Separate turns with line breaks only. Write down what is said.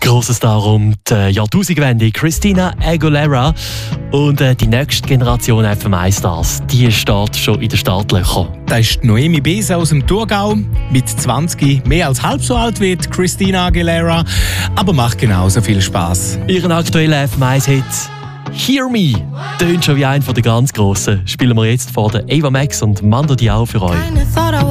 grosser Star um die Jahrtausendwende, Christina Aguilera. Und die nächste Generation FM1-Stars, die steht schon in den Startlöchern.
Das ist Noemi Besa aus dem Thurgau. Mit 20 mehr als halb so alt wie Christina Aguilera, aber macht genauso viel Spass.
Ihren aktuellen FM1-Hit «Hear Me» tönt schon wie ein von den ganz Grossen. Spielen wir jetzt vor der Ava Max und Mando Diao für euch.